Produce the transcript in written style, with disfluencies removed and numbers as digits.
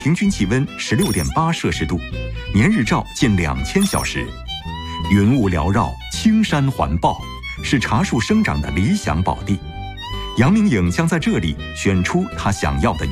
平均气温16.8摄氏度，年日照近2000小时。云雾缭绕，青山环抱，是茶树生长的理想宝地。杨明颖将在这里选出他想要的